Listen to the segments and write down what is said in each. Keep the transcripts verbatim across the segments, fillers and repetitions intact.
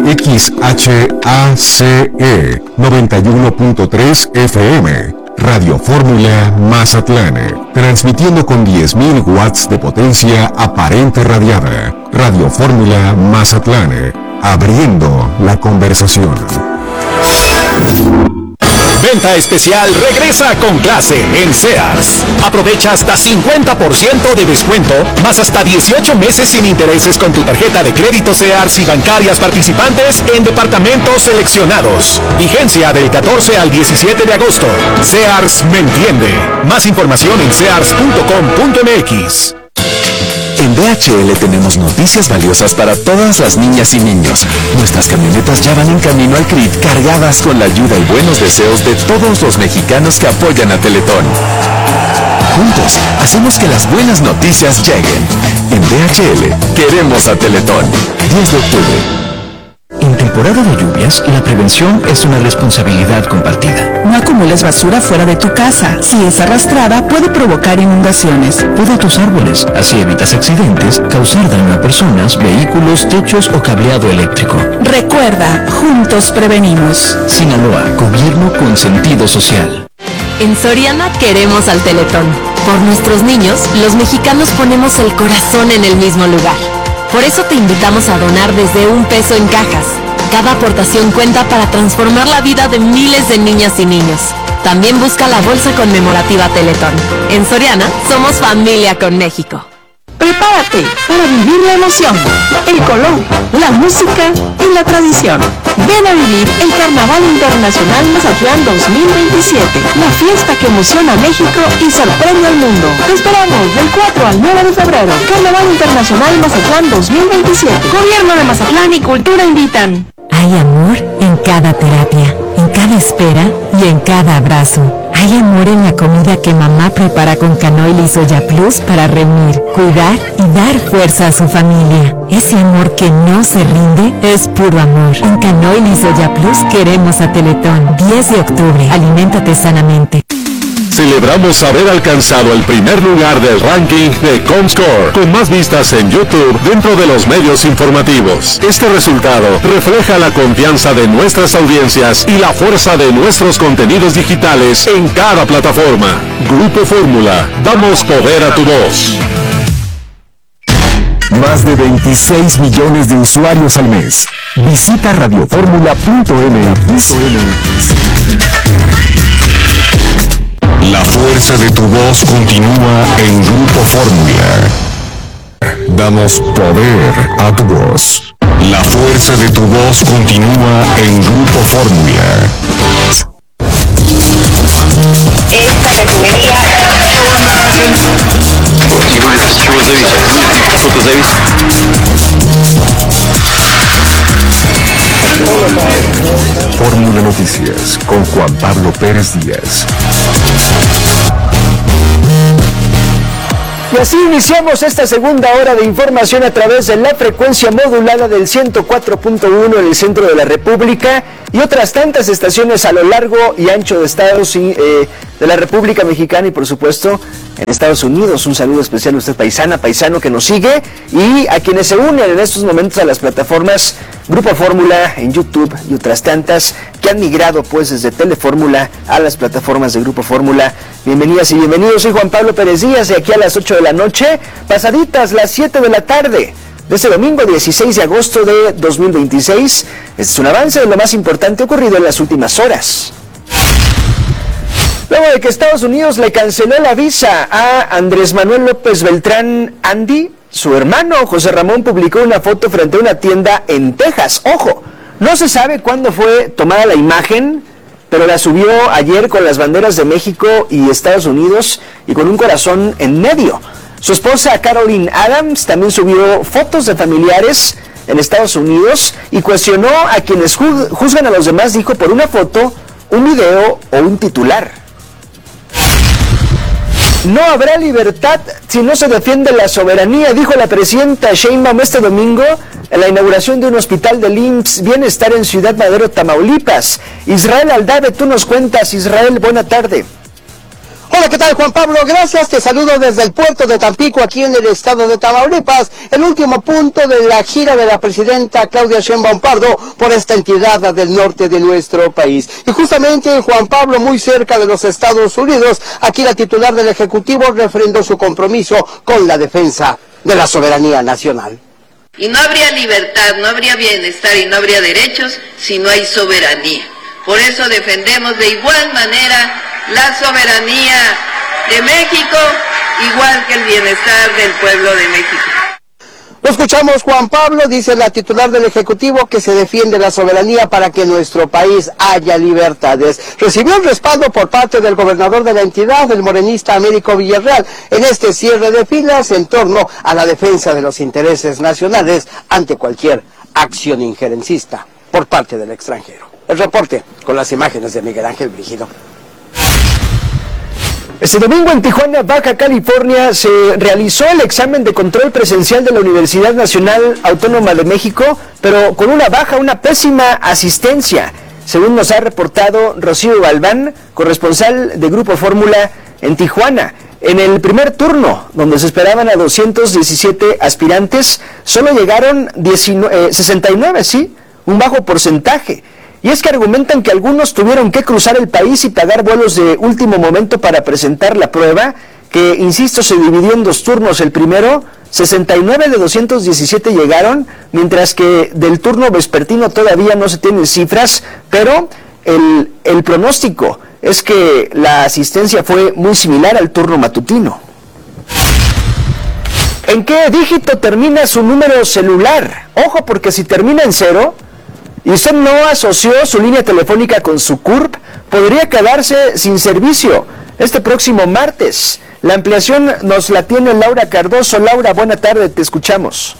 X H A C E noventa y uno punto tres F M, Radio Fórmula Mazatlán, transmitiendo con diez mil watts de potencia aparente radiada. Radio Fórmula Mazatlán, abriendo la conversación. Venta especial regresa con clase en Sears. Aprovecha hasta cincuenta por ciento de descuento, más hasta dieciocho meses sin intereses con tu tarjeta de crédito Sears y bancarias participantes en departamentos seleccionados. Vigencia del catorce al diecisiete de agosto. Sears me entiende. Más información en sears punto com punto m x. En D H L tenemos noticias valiosas para todas las niñas y niños. Nuestras camionetas ya van en camino al C R I T cargadas con la ayuda y buenos deseos de todos los mexicanos que apoyan a Teletón. Juntos, hacemos que las buenas noticias lleguen. En D H L, queremos a Teletón. diez de octubre. En temporada de lluvias, la prevención es una responsabilidad compartida. No acumules basura fuera de tu casa. Si es arrastrada, puede provocar inundaciones. Poda tus árboles, así evitas accidentes, causar daño a personas, vehículos, techos o cableado eléctrico. Recuerda, juntos prevenimos. Sinaloa, gobierno con sentido social. En Soriana queremos al Teletón. Por nuestros niños, los mexicanos ponemos el corazón en el mismo lugar. Por eso te invitamos a donar desde un peso en cajas. Cada aportación cuenta para transformar la vida de miles de niñas y niños. También busca la bolsa conmemorativa Teletón. En Soriana, somos familia con México. Prepárate para vivir la emoción, el color, la música y la tradición. Ven a vivir el Carnaval Internacional Mazatlán dos mil veintisiete, la fiesta que emociona a México y sorprende al mundo. Te esperamos del cuatro al nueve de febrero. Carnaval Internacional Mazatlán dos mil veintisiete. Gobierno de Mazatlán y Cultura invitan. Hay amor en cada terapia, en cada espera y en cada abrazo. Hay amor en la comida que mamá prepara con canoil y soya plus para reunir, cuidar y dar fuerza a su familia. Ese amor que no se rinde es puro amor. En canoil y soya plus queremos a Teletón. diez de octubre, aliméntate sanamente. Celebramos haber alcanzado el primer lugar del ranking de Comscore, con más vistas en YouTube dentro de los medios informativos. Este resultado refleja la confianza de nuestras audiencias y la fuerza de nuestros contenidos digitales en cada plataforma. Grupo Fórmula, damos poder a tu voz. Más de veintiséis millones de usuarios al mes. Visita radioformula punto m x. La fuerza de tu voz continúa en Grupo Fórmula. Damos poder a tu voz. La fuerza de tu voz continúa en Grupo Fórmula. Esta refinería Fórmula Noticias con Juan Pablo Pérez Díaz. Y así iniciamos esta segunda hora de información a través de la frecuencia modulada del ciento cuatro punto uno en el centro de la República y otras tantas estaciones a lo largo y ancho de Estados y, eh, de la República Mexicana y por supuesto en Estados Unidos. Un saludo especial a usted, paisana, paisano que nos sigue, y a quienes se unen en estos momentos a las plataformas Grupo Fórmula en YouTube y otras tantas que han migrado pues desde Telefórmula a las plataformas de Grupo Fórmula. Bienvenidas y bienvenidos. Soy Juan Pablo Pérez Díaz, de aquí a las ocho de la noche, pasaditas las siete de la tarde de este domingo dieciséis de agosto de dos mil veintiséis. Este es un avance de lo más importante ocurrido en las últimas horas. Luego de que Estados Unidos le canceló la visa a Andrés Manuel López Beltrán Andy, su hermano José Ramón publicó una foto frente a una tienda en Texas. Ojo, no se sabe cuándo fue tomada la imagen, pero la subió ayer con las banderas de México y Estados Unidos y con un corazón en medio. Su esposa Caroline Adams también subió fotos de familiares en Estados Unidos y cuestionó a quienes juzgan a los demás, dijo, por una foto, un video o un titular. No habrá libertad si no se defiende la soberanía, dijo la presidenta Sheinbaum este domingo en la inauguración de un hospital del I M S S Bienestar en Ciudad Madero, Tamaulipas. Israel Aldave, tú nos cuentas. Israel, buena tarde. Hola, ¿qué tal, Juan Pablo? Gracias, te saludo desde el puerto de Tampico, aquí en el estado de Tamaulipas, el último punto de la gira de la presidenta Claudia Sheinbaum Pardo por esta entidad del norte de nuestro país. Y justamente, Juan Pablo, muy cerca de los Estados Unidos, aquí la titular del Ejecutivo refrendó su compromiso con la defensa de la soberanía nacional. Y no habría libertad, no habría bienestar y no habría derechos si no hay soberanía. Por eso defendemos de igual manera la soberanía de México, igual que el bienestar del pueblo de México. Lo escuchamos, Juan Pablo, dice la titular del Ejecutivo que se defiende la soberanía para que en nuestro país haya libertades. Recibió el respaldo por parte del gobernador de la entidad, el morenista Américo Villarreal, en este cierre de filas en torno a la defensa de los intereses nacionales ante cualquier acción injerencista por parte del extranjero. El reporte con las imágenes de Miguel Ángel Brígido. Este domingo en Tijuana, Baja California, se realizó el examen de control presencial de la Universidad Nacional Autónoma de México, pero con una baja, una pésima asistencia, según nos ha reportado Rocío Galván, corresponsal de Grupo Fórmula en Tijuana. En el primer turno, donde se esperaban a doscientos diecisiete aspirantes, solo llegaron diecinueve, sesenta y nueve, ¿sí? Un bajo porcentaje. Y es que argumentan que algunos tuvieron que cruzar el país y pagar vuelos de último momento para presentar la prueba, que, insisto, se dividió en dos turnos. El primero, sesenta y nueve de doscientos diecisiete llegaron, mientras que del turno vespertino todavía no se tienen cifras, pero el, el pronóstico es que la asistencia fue muy similar al turno matutino. ¿En qué dígito termina su número celular? Ojo, porque si termina en cero y usted no asoció su línea telefónica con su C U R P, podría quedarse sin servicio este próximo martes. La ampliación nos la tiene Laura Cardoso. Laura, buena tarde, te escuchamos.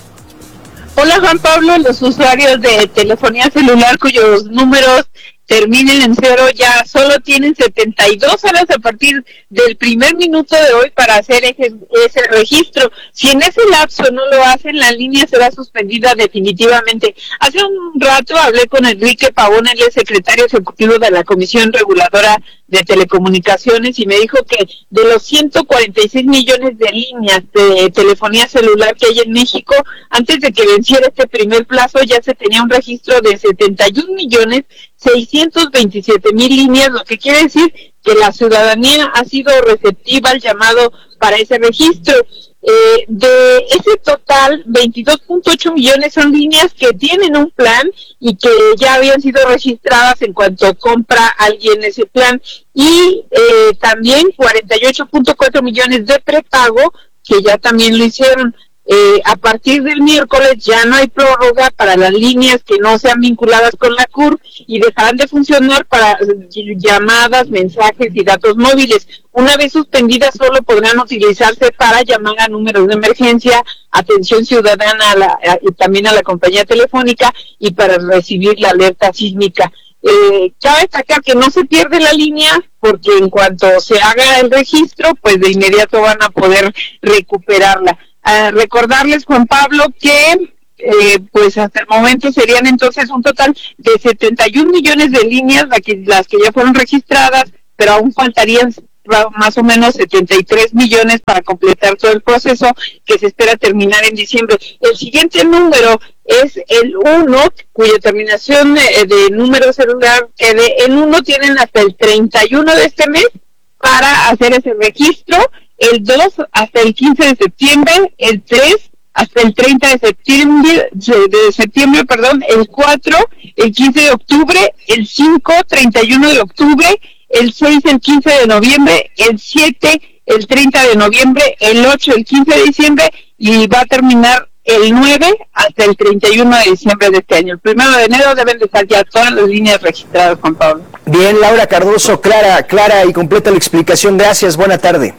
Hola, Juan Pablo. Los usuarios de telefonía celular cuyos números terminen en cero ya solo tienen setenta y dos horas a partir del primer minuto de hoy para hacer ese, ese registro. Si en ese lapso no lo hacen, la línea será suspendida definitivamente. Hace un rato hablé con Enrique Pavón, el secretario ejecutivo de la Comisión Reguladora de Telecomunicaciones, y me dijo que de los ciento cuarenta y seis millones de líneas de telefonía celular que hay en México, antes de que venciera este primer plazo ya se tenía un registro de setenta y un millones seiscientos veintisiete mil líneas, lo que quiere decir que la ciudadanía ha sido receptiva al llamado para ese registro. Eh, de ese total, veintidós punto ocho millones son líneas que tienen un plan y que ya habían sido registradas en cuanto compra alguien ese plan, y eh, también cuarenta y ocho punto cuatro millones de prepago que ya también lo hicieron. Eh, a partir del miércoles ya no hay prórroga para las líneas que no sean vinculadas con la C U R P y dejarán de funcionar para llamadas, mensajes y datos móviles. Una vez suspendidas solo podrán utilizarse para llamar a números de emergencia, atención ciudadana a la, a, y también a la compañía telefónica, y para recibir la alerta sísmica. Eh, cabe destacar que no se pierde la línea, porque en cuanto se haga el registro, pues de inmediato van a poder recuperarla. Uh, recordarles, Juan Pablo, que eh, pues hasta el momento serían entonces un total de setenta y un millones de líneas las que, las que ya fueron registradas, pero aún faltarían más o menos setenta y tres millones para completar todo el proceso, que se espera terminar en diciembre. El siguiente número es el uno, cuya terminación eh, de número celular quede en uno. Tienen hasta el treinta y uno de este mes para hacer ese registro. El dos hasta el quince de septiembre, el tres hasta el treinta de septiembre, de septiembre, perdón, el cuatro, el quince de octubre, el cinco, treinta y uno de octubre, el seis, el quince de noviembre, el siete, el treinta de noviembre, el ocho, el quince de diciembre, y va a terminar el nueve hasta el treinta y uno de diciembre de este año. El primero de enero deben de estar ya todas las líneas registradas, Juan Pablo. Bien, Laura Cardoso, clara, clara y completa la explicación. Gracias, buena tarde.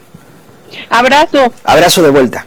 Abrazo. Abrazo de vuelta.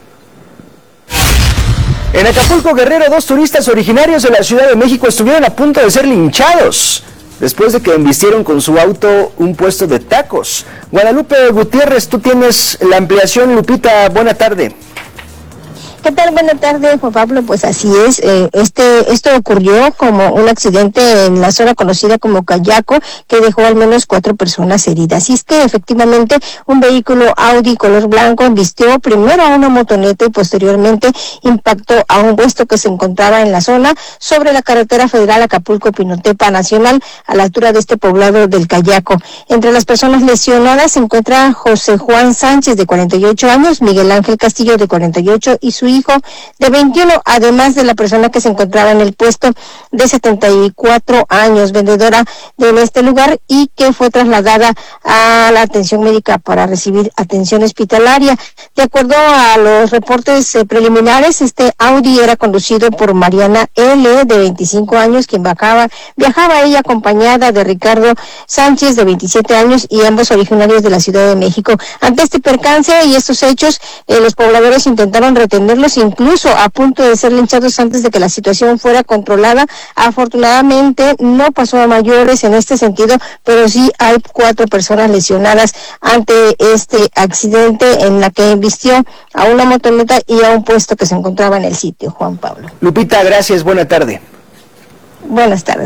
En Acapulco, Guerrero, dos turistas originarios de la Ciudad de México estuvieron a punto de ser linchados después de que embistieron con su auto un puesto de tacos. Guadalupe Gutiérrez, tú tienes la ampliación. Lupita, buena tarde. ¿Qué tal? Buenas tardes, Juan Pablo. Pues así es, eh, este esto ocurrió como un accidente en la zona conocida como Cayaco, que dejó al menos cuatro personas heridas. Y es que efectivamente un vehículo Audi color blanco embistió primero a una motoneta y posteriormente impactó a un puesto que se encontraba en la zona sobre la carretera federal Acapulco-Pinotepa Nacional, a la altura de este poblado del Cayaco. Entre las personas lesionadas se encuentra José Juan Sánchez, de cuarenta y ocho años, Miguel Ángel Castillo, de cuarenta y ocho, y su hijo de veintiuno, además de la persona que se encontraba en el puesto de setenta y cuatro años, vendedora de este lugar, y que fue trasladada a la atención médica para recibir atención hospitalaria. De acuerdo a los reportes eh, preliminares, este Audi era conducido por Mariana L., de veinticinco años, quien viajaba, viajaba ella acompañada de Ricardo Sánchez, de veintisiete años, y ambos originarios de la Ciudad de México. Ante este percance y estos hechos, eh, los pobladores intentaron retenerlos, incluso a punto de ser linchados antes de que la situación fuera controlada. Afortunadamente no pasó a mayores en este sentido, pero sí hay cuatro personas lesionadas ante este accidente en la que embistió a una motoneta y a un puesto que se encontraba en el sitio. Juan Pablo. Lupita, gracias, buena tarde. Buenas tardes.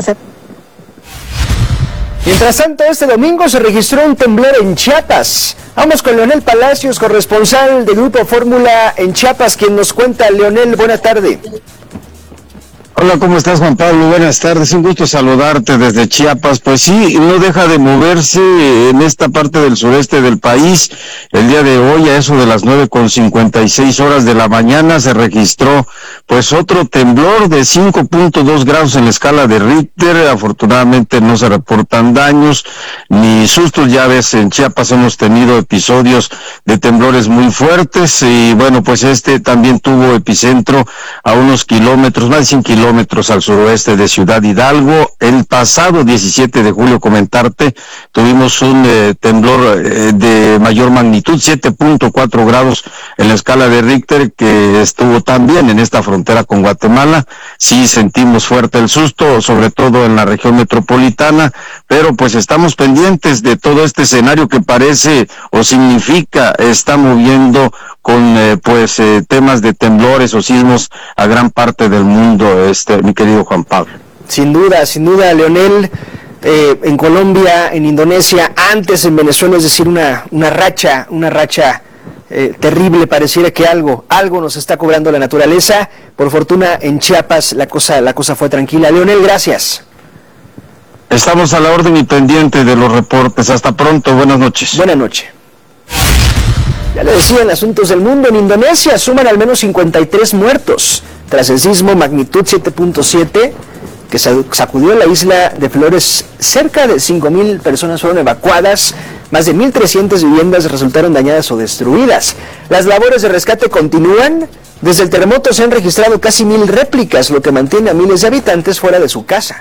Mientras tanto, este domingo se registró un temblor en Chiapas. Vamos con Leonel Palacios, corresponsal del Grupo Fórmula en Chiapas, quien nos cuenta. Leonel, buena tarde. Hola, ¿cómo estás, Juan Pablo? Buenas tardes, un gusto saludarte desde Chiapas. Pues sí, no deja de moverse en esta parte del sureste del país. El día de hoy, a eso de las nueve con cincuenta y seis horas de la mañana, se registró pues otro temblor de cinco punto dos grados en la escala de Richter. Afortunadamente no se reportan daños ni sustos. Ya ves, en Chiapas hemos tenido episodios de temblores muy fuertes y bueno, pues este también tuvo epicentro a unos kilómetros, más de cien kilómetros kilómetros al suroeste de Ciudad Hidalgo. El pasado diecisiete de julio, comentarte, tuvimos un eh, temblor eh, de mayor magnitud, siete punto cuatro grados en la escala de Richter, que estuvo también en esta frontera con Guatemala. Sí sentimos fuerte el susto, sobre todo en la región metropolitana, pero pues estamos pendientes de todo este escenario que parece o significa está moviendo con eh, pues eh, temas de temblores o sismos a gran parte del mundo, este mi querido Juan Pablo. Sin duda, sin duda, Leonel, eh, en Colombia, en Indonesia, antes en Venezuela, es decir, una una racha, una racha eh, terrible, pareciera que algo, algo nos está cobrando la naturaleza. Por fortuna, en Chiapas la cosa, la cosa fue tranquila. Leonel, gracias. Estamos a la orden y pendiente de los reportes. Hasta pronto, buenas noches. Buenas noches. Ya le decía, en asuntos del mundo, en Indonesia suman al menos cincuenta y tres muertos tras el sismo magnitud siete punto siete que sacudió la isla de Flores. Cerca de cinco mil personas fueron evacuadas, más de mil trescientas viviendas resultaron dañadas o destruidas. Las labores de rescate continúan. Desde el terremoto se han registrado casi mil réplicas, lo que mantiene a miles de habitantes fuera de su casa.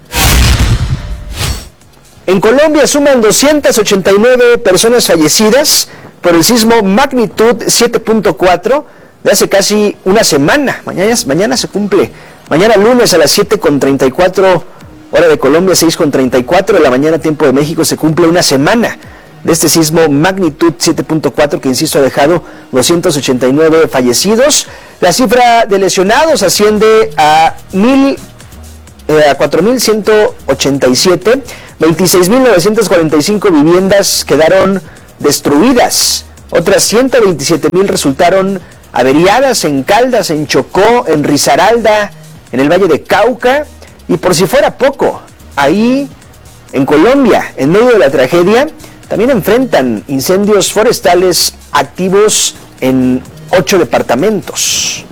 En Colombia suman doscientas ochenta y nueve personas fallecidas por el sismo magnitud siete punto cuatro de hace casi una semana. Mañana, mañana se cumple, mañana lunes a las siete con treinta y cuatro, hora de Colombia, seis con treinta y cuatro de la mañana, tiempo de México, se cumple una semana de este sismo magnitud siete punto cuatro que, insisto, ha dejado doscientos ochenta y nueve fallecidos. La cifra de lesionados asciende a mil, eh, a cuatro mil ciento ochenta y siete, veintiséis mil novecientas cuarenta y cinco viviendas quedaron destruidas, otras ciento veintisiete mil resultaron averiadas en Caldas, en Chocó, en Risaralda, en el Valle de Cauca, y por si fuera poco, ahí en Colombia, en medio de la tragedia, también enfrentan incendios forestales activos en ocho departamentos.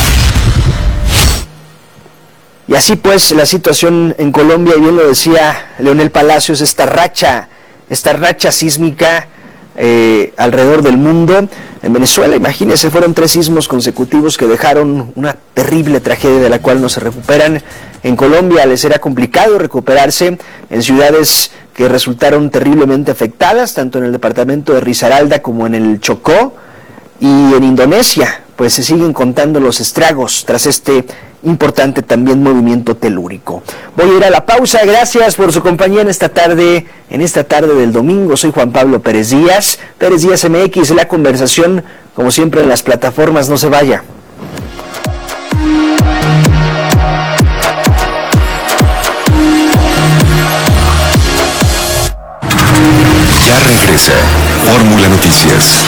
Y así pues la situación en Colombia, y bien lo decía Leonel Palacios, esta racha, esta racha sísmica Eh, alrededor del mundo. En Venezuela, imagínense, fueron tres sismos consecutivos que dejaron una terrible tragedia de la cual no se recuperan. En Colombia les será complicado recuperarse en ciudades que resultaron terriblemente afectadas, tanto en el departamento de Risaralda como en el Chocó. Y en Indonesia, pues se siguen contando los estragos tras este importante también movimiento telúrico. Voy a ir a la pausa. Gracias por su compañía en esta tarde, en esta tarde del domingo. Soy Juan Pablo Pérez Díaz, Pérez Díaz M X, la conversación, como siempre, en las plataformas. No se vaya. Televisa. Fórmula Noticias.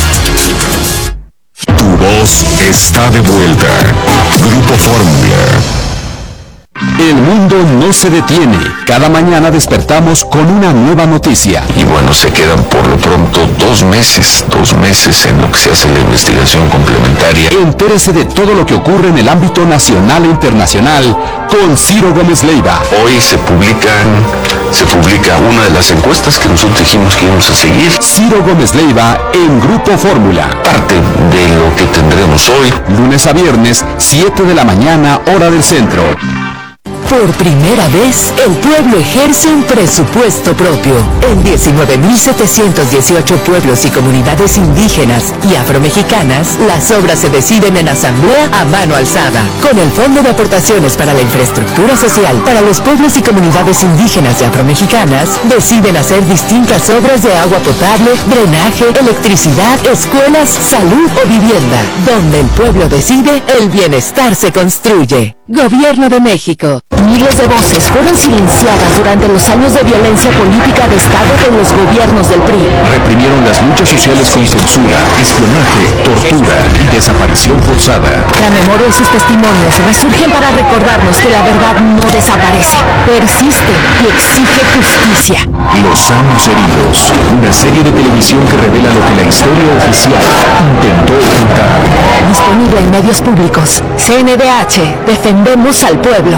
Tu voz está de vuelta. Grupo Fórmula. El mundo no se detiene. Cada mañana despertamos con una nueva noticia. Y bueno, se quedan por lo pronto dos meses, dos meses en lo que se hace la investigación complementaria. Entérese de todo lo que ocurre en el ámbito nacional e internacional con Ciro Gómez Leiva. Hoy se publican, se publica una de las encuestas que nosotros dijimos que íbamos a seguir. Ciro Gómez Leiva en Grupo Fórmula. Parte de lo que tendremos hoy. Lunes a viernes, siete de la mañana, hora del centro. Por primera vez, el pueblo ejerce un presupuesto propio. En diecinueve mil setecientos dieciocho pueblos y comunidades indígenas y afromexicanas, las obras se deciden en asamblea a mano alzada. Con el Fondo de Aportaciones para la Infraestructura Social para los pueblos y comunidades indígenas y afromexicanas, deciden hacer distintas obras de agua potable, drenaje, electricidad, escuelas, salud o vivienda. Donde el pueblo decide, el bienestar se construye. Gobierno de México. Miles de voces fueron silenciadas durante los años de violencia política de Estado de los gobiernos del P R I. Reprimieron las luchas sociales con censura, espionaje, tortura y desaparición forzada. La memoria y sus testimonios resurgen para recordarnos que la verdad no desaparece, persiste y exige justicia. Los años heridos. Una serie de televisión que revela lo que la historia oficial intentó ocultar. Disponible en medios públicos. C N D H. Defendemos al pueblo.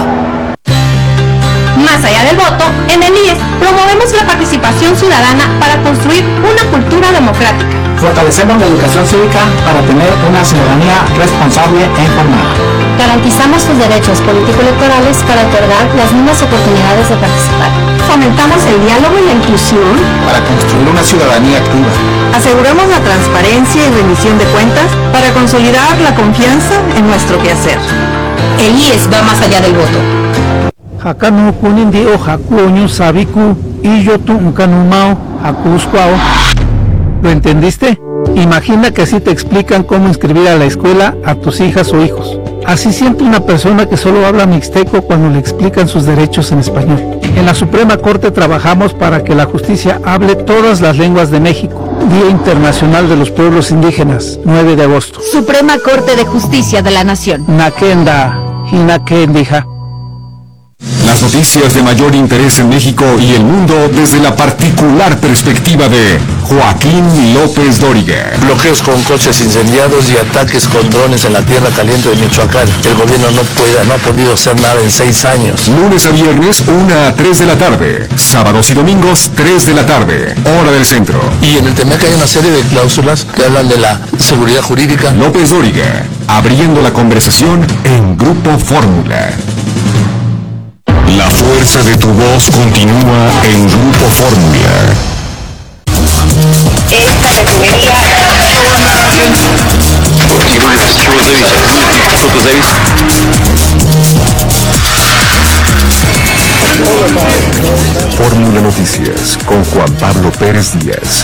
Más allá del voto, en el I E S promovemos la participación ciudadana para construir una cultura democrática. Fortalecemos la educación cívica para tener una ciudadanía responsable e informada. Garantizamos sus derechos político-electorales para otorgar las mismas oportunidades de participar. Fomentamos el diálogo y la inclusión para construir una ciudadanía activa. Aseguramos la transparencia y rendición de cuentas para consolidar la confianza en nuestro quehacer. El I E S va más allá del voto. Hakanu kunindi o hakuño sabiku y yo tu unkanumao hakuskwao. ¿Lo entendiste? Imagina que así te explican cómo inscribir a la escuela a tus hijas o hijos. Así siente una persona que solo habla mixteco cuando le explican sus derechos en español. En la Suprema Corte trabajamos para que la justicia hable todas las lenguas de México. Día Internacional de los Pueblos Indígenas, nueve de agosto. Suprema Corte de Justicia de la Nación. Nakenda, Hinakendija. Las noticias de mayor interés en México y el mundo desde la particular perspectiva de Joaquín López Dóriga. Bloqueos con coches incendiados y ataques con drones en la tierra caliente de Michoacán. El gobierno no puede, no ha podido hacer nada en seis años. Lunes a viernes, una a tres de la tarde. Sábados y domingos, tres de la tarde. Hora del centro. Y en el T M E C hay una serie de cláusulas que hablan de la seguridad jurídica. López Dóriga, abriendo la conversación en Grupo Fórmula. La fuerza de tu voz continúa en Grupo Fórmula. Esta refinería Fórmula Noticias con Juan Pablo Pérez Díaz.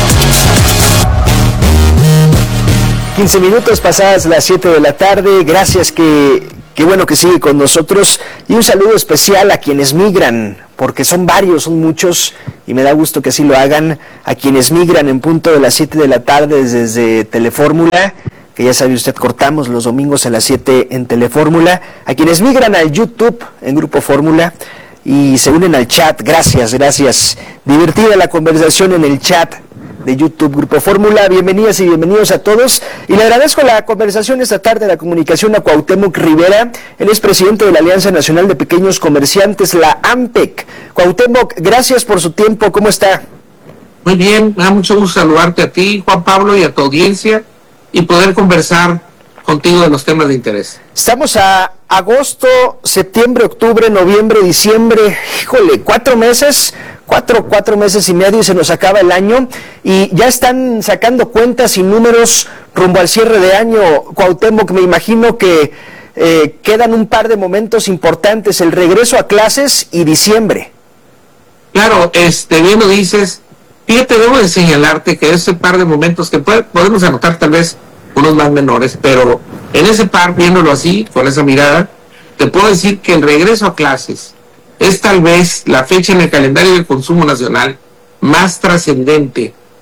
quince minutos pasadas las siete de la tarde. Gracias que... Qué bueno que sigue con nosotros y un saludo especial a quienes migran, porque son varios, son muchos y me da gusto que así lo hagan, a quienes migran en punto de las siete de la tarde desde Telefórmula, que ya sabe usted, cortamos los domingos a las siete en Telefórmula, a quienes migran al YouTube en Grupo Fórmula y se unen al chat, gracias, gracias, divertida la conversación en el chat de YouTube Grupo Fórmula. Bienvenidas y bienvenidos a todos y le agradezco la conversación esta tarde, la comunicación a Cuauhtémoc Rivera. Él es presidente de la Alianza Nacional de Pequeños Comerciantes, la AMPEC. Cuauhtémoc, gracias por su tiempo, ¿cómo está? Muy bien, me da mucho gusto saludarte a ti, Juan Pablo, y a tu audiencia y poder conversar contigo de los temas de interés. Estamos a agosto, septiembre, octubre, noviembre, diciembre, híjole, cuatro meses, cuatro, cuatro meses y medio y se nos acaba el año y ya están sacando cuentas y números rumbo al cierre de año. Cuauhtémoc, me imagino que eh, quedan un par de momentos importantes, el regreso a clases y diciembre. Claro, este, bien lo dices, fíjate, debo de señalarte que ese par de momentos que puede, podemos anotar tal vez unos más menores, pero en ese par, viéndolo así, con esa mirada, te puedo decir que el regreso a clases es tal vez la fecha en el calendario del consumo nacional más trascendente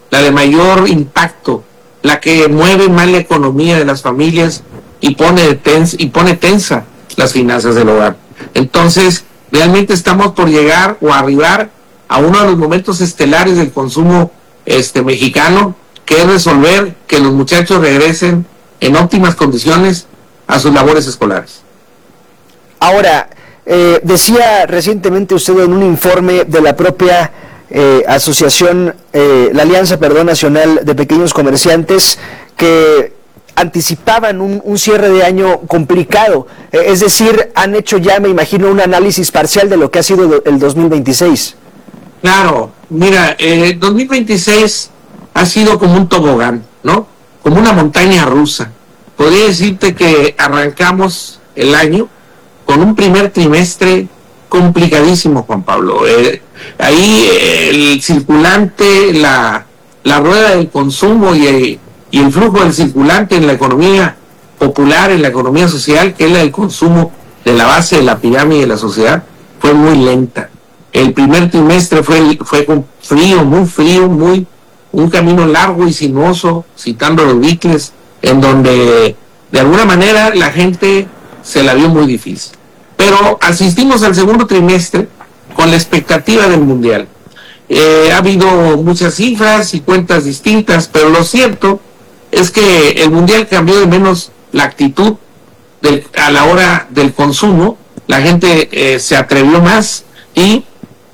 la de mayor impacto, la que mueve más la economía de las familias y pone, tens, y pone tensa las finanzas del hogar. Entonces, realmente estamos por llegar o arribar a uno de los momentos estelares del consumo este mexicano, que es resolver que los muchachos regresen en óptimas condiciones a sus labores escolares. Ahora, eh, decía recientemente usted en un informe de la propia eh, asociación, eh, la Alianza, perdón, Nacional de Pequeños Comerciantes, que anticipaban un, un cierre de año complicado, eh, es decir, han hecho ya, me imagino, un análisis parcial de lo que ha sido el dos mil veintiséis. Claro, mira, eh, dos mil veintiséis ha sido como un tobogán, ¿no? Como una montaña rusa. Podría decirte que arrancamos el año con un primer trimestre complicadísimo, Juan Pablo. Eh, ahí eh, el circulante, la, la rueda del consumo y el, y el flujo del circulante en la economía popular, en la economía social, que es la del consumo de la base de la pirámide de la sociedad, fue muy lenta. El primer trimestre fue, fue frío, muy frío, muy un camino largo y sinuoso, citando los Beatles, en donde de alguna manera la gente se la vio muy difícil. Pero asistimos al segundo trimestre con la expectativa del Mundial. Eh, ha habido muchas cifras y cuentas distintas, pero lo cierto es que el Mundial cambió de menos la actitud del, a la hora del consumo. La gente eh, se atrevió más y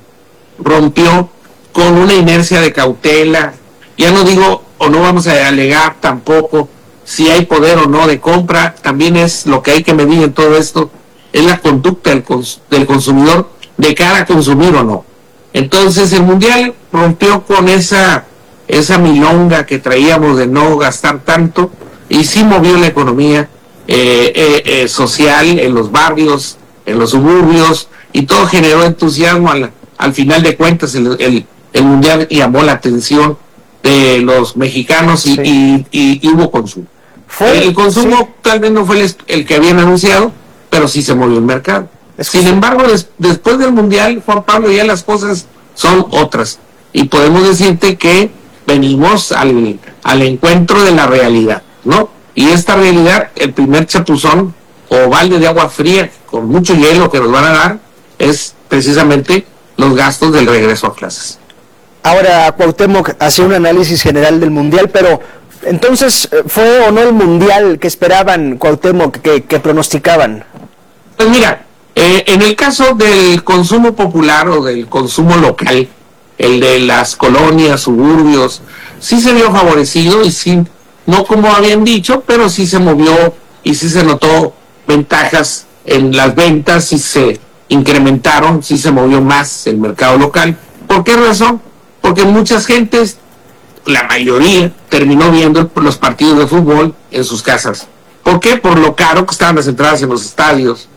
rompió con una inercia de cautela. Ya no digo, o no vamos a alegar tampoco si hay poder o no de compra, también es lo que hay que medir en todo esto, es la conducta del, cons del consumidor de cara a consumir o no. Entonces el Mundial rompió con esa, esa milonga que traíamos de no gastar tanto, y sí movió la economía eh, eh, eh, social en los barrios, en los suburbios, y todo generó entusiasmo. Al, al final de cuentas el, el, el Mundial llamó la atención de los mexicanos y, sí. y, y, y hubo consumo. ¿Fue? El consumo sí. tal vez no fue el, el que habían anunciado, pero sí se movió el mercado. Es Sin embargo, des, después del Mundial, Juan Pablo, ya las cosas son otras. Y podemos decirte que venimos al, al encuentro de la realidad, ¿no? Y esta realidad, el primer chapuzón o balde de agua fría con mucho hielo que nos van a dar, es precisamente los gastos del regreso a clases. Ahora, Cuauhtémoc hacía un análisis general del Mundial, pero entonces, ¿fue o no el Mundial que esperaban, Cuauhtémoc, que, que pronosticaban? Pues mira, eh, en el caso del consumo popular o del consumo local, el de las colonias, suburbios, sí se vio favorecido y sí, no como habían dicho, pero sí se movió y sí se notó ventajas en las ventas, sí se incrementaron, sí se movió más el mercado local. ¿Por qué razón? Porque muchas gentes, la mayoría, terminó viendo los partidos de fútbol en sus casas. ¿Por qué? Por lo caro que estaban las entradas en los estadios.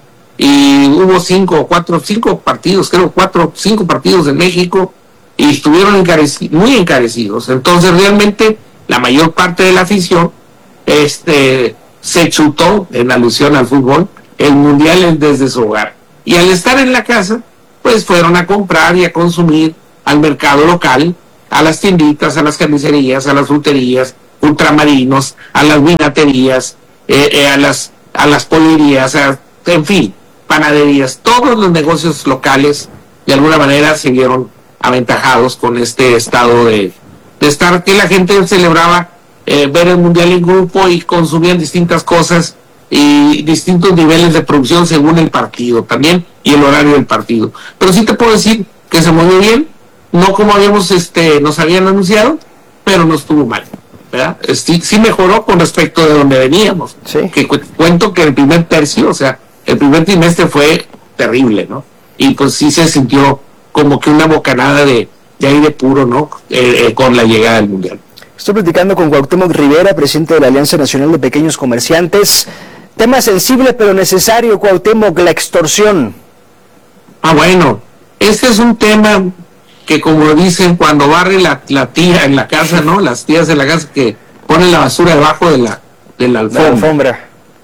Y hubo cinco, cuatro, cinco partidos, creo cuatro, cinco partidos en México, y estuvieron encareci muy encarecidos. Entonces realmente la mayor parte de la afición este, se chutó, en alusión al fútbol, el Mundial desde su hogar. Y al estar en la casa, pues fueron a comprar y a consumir al mercado local, a las tienditas, a las carnicerías, a las fruterías, ultramarinos, a las vinaterías, eh, eh, a las a las pollerías, a, en fin, panaderías. Todos los negocios locales de alguna manera se vieron aventajados con este estado de, de estar, que la gente celebraba eh, ver el Mundial en grupo y consumían distintas cosas y distintos niveles de producción según el partido también y el horario del partido. Pero sí te puedo decir que se movió bien, no como habíamos este nos habían anunciado, pero no estuvo mal, ¿verdad? Sí, sí mejoró con respecto de donde veníamos. Sí. Que cu cuento que el primer tercio, o sea, el primer trimestre fue terrible, ¿no? Y pues sí se sintió como que una bocanada de, de aire puro, ¿no? Eh, eh, con la llegada del Mundial. Estoy platicando con Cuauhtémoc Rivera, presidente de la Alianza Nacional de Pequeños Comerciantes. Tema sensible pero necesario, Cuauhtémoc, la extorsión. Ah, bueno, este es un tema que, como dicen, cuando barre la, la tía en la casa, ¿no? Las tías de la casa que ponen la basura debajo de la, de la alfombra. La alfombra.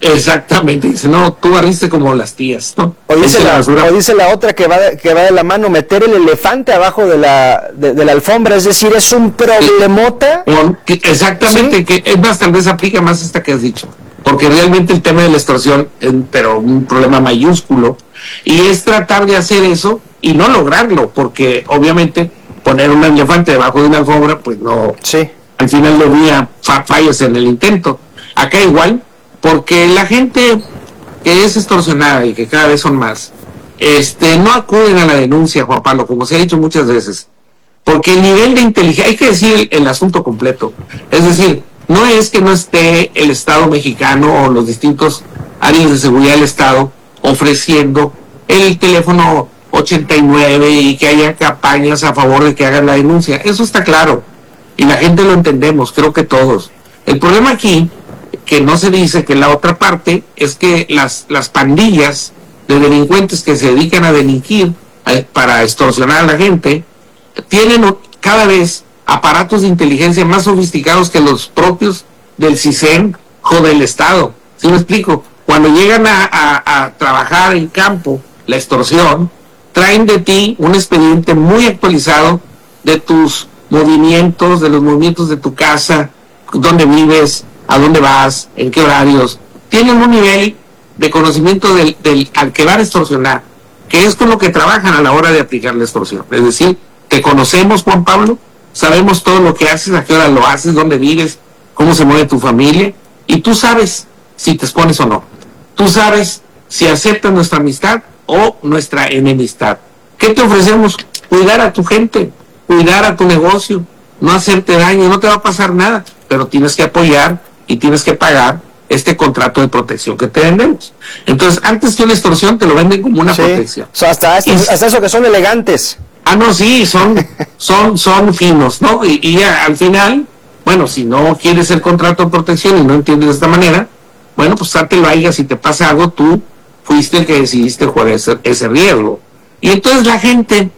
Exactamente, dice, no, tú barriste como las tías, ¿no? O dice, la, la o dice la otra que va, de, que va de la mano, meter el elefante abajo de la, de, de la alfombra, es decir, es un problemota. Sí, exactamente, ¿sí? Que es más, tal vez aplica más esta que has dicho, porque realmente el tema de la extorsión es, pero un problema mayúsculo, y es tratar de hacer eso y no lograrlo, porque obviamente poner un elefante debajo de una alfombra, pues no, sí. Al final lo había fallos en el intento. Acá igual, porque la gente que es extorsionada y que cada vez son más, este, no acuden a la denuncia, Juan Pablo, como se ha dicho muchas veces, porque el nivel de inteligencia, hay que decir el, el asunto completo, es decir, no es que no esté el Estado mexicano o los distintos áreas de seguridad del Estado ofreciendo el teléfono ochenta y nueve y que haya campañas a favor de que hagan la denuncia, eso está claro, y la gente lo entendemos, creo que todos. El problema aquí, que no se dice, que la otra parte, es que las, las pandillas de delincuentes que se dedican a delinquir eh, para extorsionar a la gente, tienen cada vez aparatos de inteligencia más sofisticados que los propios del CISEN o del Estado. ¿Sí me explico? Cuando llegan a, a, a trabajar en campo, la extorsión, traen de ti un expediente muy actualizado de tus movimientos, de los movimientos de tu casa, dónde vives, a dónde vas, en qué horarios. Tienen un nivel de conocimiento del, del al que van a extorsionar, que es con lo que trabajan a la hora de aplicar la extorsión. Es decir, te conocemos, Juan Pablo, sabemos todo lo que haces, a qué hora lo haces, dónde vives, cómo se mueve tu familia, y tú sabes si te expones o no. Tú sabes si aceptas nuestra amistad o nuestra enemistad. ¿Qué te ofrecemos? Cuidar a tu gente, cuidar a tu negocio, no hacerte daño, no te va a pasar nada, pero tienes que apoyar y tienes que pagar este contrato de protección que te vendemos. Entonces, antes que una extorsión, te lo venden como una sí. protección. O sea, hasta, hasta, hasta eso que son elegantes. Ah, no, sí, son, son, son finos, ¿no? Y, y ya, al final, bueno, si no quieres el contrato de protección y no entiendes de esta manera, bueno, pues dátelo ahí, si te pasa algo, tú fuiste el que decidiste jugar ese, ese riesgo. Y entonces la gente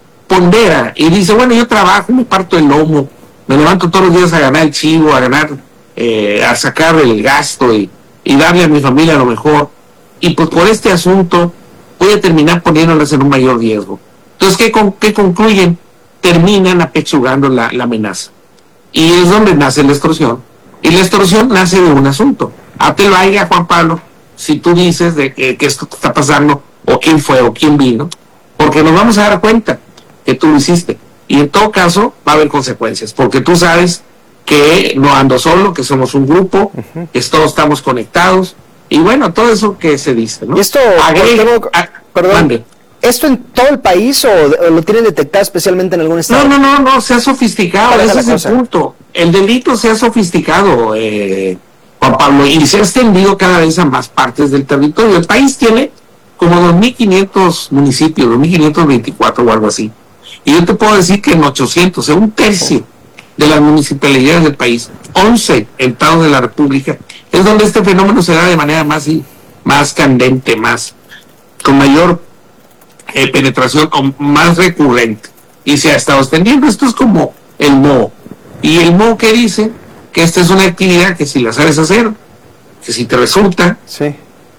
pondera y dice, bueno, yo trabajo, me parto el lomo, me levanto todos los días a ganar el chivo, a ganar, eh, a sacar el gasto y, y darle a mi familia lo mejor. Y pues por este asunto voy a terminar poniéndolas en un mayor riesgo. Entonces, ¿qué, con, qué concluyen? Terminan apechugando la, la amenaza. Y es donde nace la extorsión. Y la extorsión nace de un asunto. A te lo vaya, Juan Pablo, si tú dices de que, que esto te está pasando, o quién fue, o quién vino, porque nos vamos a dar cuenta que tú lo hiciste. Y en todo caso va a haber consecuencias, porque tú sabes que no ando solo, que somos un grupo, uh-huh. que todos estamos conectados, y bueno, todo eso que se dice, ¿no? ¿Y esto, Agrega, tengo, a, perdón, mande. ¿Esto en todo el país o, o lo tienen detectado especialmente en algún estado? No, no, no, no, se ha sofisticado, ese es el cosa? punto. El delito se ha sofisticado, eh, Juan Pablo, y se ha extendido cada vez a más partes del territorio. El país tiene como dos mil quinientos municipios, dos mil quinientos veinticuatro o algo así. Y yo te puedo decir que en ochocientos, o sea, un tercio de las municipalidades del país, once estados de la República, es donde este fenómeno se da de manera más, más candente, más, con mayor eh, penetración o más recurrente. Y se ha estado extendiendo. Esto es como el M O. Y el M O que dice que esta es una actividad que si la sabes hacer, que si te resulta, sí.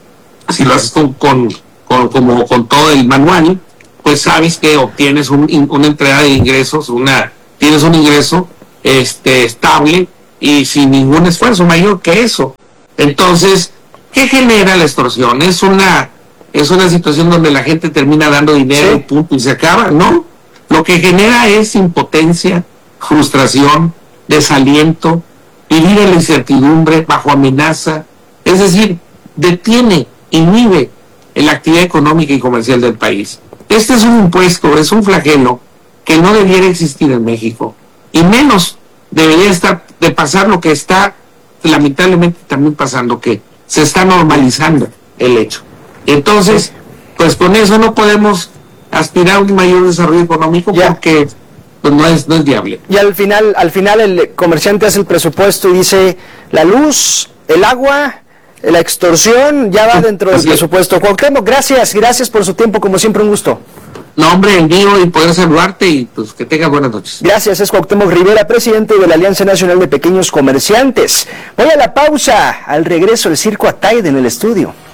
si lo haces con, con, con, como, con todo el manual, pues sabes que obtienes un, una entrada de ingresos, una tienes un ingreso este estable y sin ningún esfuerzo mayor que eso. Entonces, ¿qué genera la extorsión? Es una es una situación donde la gente termina dando dinero, sí. punto, y se acaba, ¿no? Lo que genera es impotencia, frustración, desaliento, vivir en la incertidumbre, bajo amenaza, es decir, detiene, inhibe la actividad económica y comercial del país. Este es un impuesto, es un flagelo que no debiera existir en México, y menos debería estar de pasar lo que está lamentablemente también pasando, que se está normalizando el hecho. Entonces, pues con eso no podemos aspirar a un mayor desarrollo económico ya. porque pues, no es no es viable. Y al final, al final el comerciante hace el presupuesto y dice la luz, el agua, la extorsión ya va dentro del presupuesto. Cuauhtémoc, gracias, gracias por su tiempo, como siempre un gusto. nombre, el mío, y poder saludarte y pues que tengas buenas noches. Gracias, es Cuauhtémoc Rivera, presidente de la Alianza Nacional de Pequeños Comerciantes. Voy a la pausa, al regreso el Circo Ataide en el estudio.